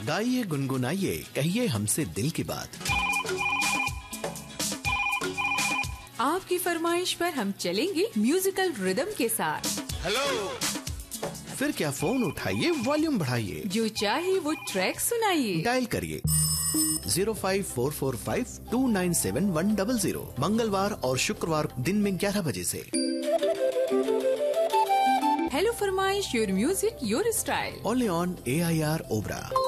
गाइए गुनगुनाइए कहिए हमसे दिल की बात। आपकी फरमाइश पर हम चलेंगे म्यूजिकल रिदम के साथ। हेलो, फिर क्या फोन उठाइए, वॉल्यूम बढ़ाइए, जो चाहे वो ट्रैक सुनाइए। डायल करिए 0544529710 मंगलवार और शुक्रवार दिन में 11 बजे से। हेलो फरमाइश, your music your style, only on AIR Obra.